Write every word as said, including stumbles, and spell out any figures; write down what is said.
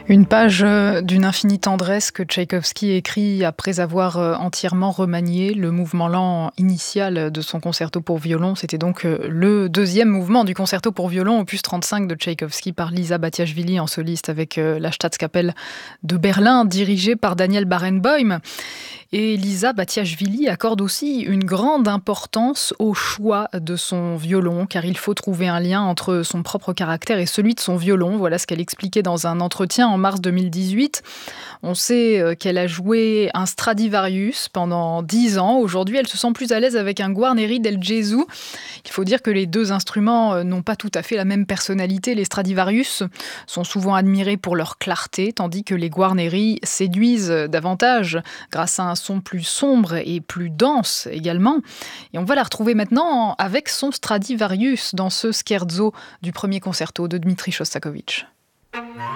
Une page euh, d'une infinie tendresse que Tchaïkovski écrit après avoir euh, entièrement remanié le mouvement lent initial de son concerto pour violon. C'était donc euh, le deuxième mouvement du concerto pour violon, opus trente-cinq de Tchaïkovski par Lisa Batiachvili en soliste avec euh, la Staatskapelle de Berlin, dirigée par Daniel Barenboim. Et Lisa Batiachvili accorde aussi une grande importance au choix de son violon, car il faut trouver un lien entre son propre caractère et celui de son violon. Voilà ce qu'elle expliquait dans un entretien en mars deux mille dix-huit. On sait qu'elle a joué un Stradivarius pendant dix ans. Aujourd'hui, elle se sent plus à l'aise avec un Guarneri del Gesù. Il faut dire que les deux instruments n'ont pas tout à fait la même personnalité. Les Stradivarius sont souvent admirés pour leur clarté, tandis que les Guarneri séduisent davantage grâce à un son plus sombre et plus dense également. Et on va la retrouver maintenant avec son Stradivarius dans ce scherzo du premier concerto de Dmitri Shostakovich.